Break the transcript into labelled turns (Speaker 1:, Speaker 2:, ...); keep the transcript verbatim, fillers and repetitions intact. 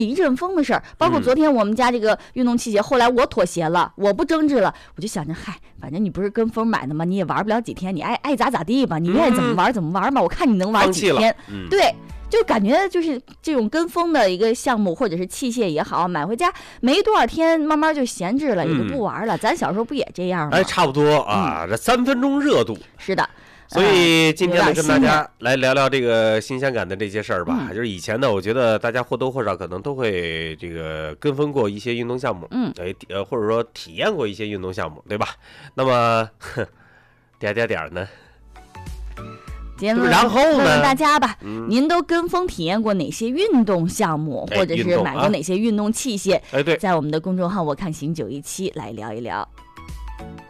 Speaker 1: 一阵风的事儿，包括昨天我们家这个运动器械，后来我妥协了，我不争执了，我就想着，嗨，反正你不是跟风买的吗？你也玩不了几天，你爱爱咋咋地吧，你愿意怎么玩怎么玩吧，我看你能玩几天。
Speaker 2: 嗯、
Speaker 1: 对，就感觉就是这种跟风的一个项目或者是器械也好，买回家没多少天，慢慢就闲置了，也就不玩了。嗯、咱小时候不也这样吗？
Speaker 2: 哎，差不多啊，嗯、这三分钟热度。
Speaker 1: 是的。
Speaker 2: 所以今天呢，跟大家来聊聊这个新鲜感的这些事儿吧。嗯、就是以前呢，我觉得大家或多或少可能都会这个跟风过一些运动项目，
Speaker 1: 嗯，
Speaker 2: 哎，呃，或者说体验过一些运动项目，对吧？那么，点点点呢？
Speaker 1: 节目
Speaker 2: 然后呢？
Speaker 1: 问问大家吧，
Speaker 2: 嗯、
Speaker 1: 您都跟风体验过哪些运动项目，
Speaker 2: 哎、
Speaker 1: 或者是买过哪些运动器械？
Speaker 2: 哎，对，
Speaker 1: 在我们的公众号“我看行九一七”来聊一聊。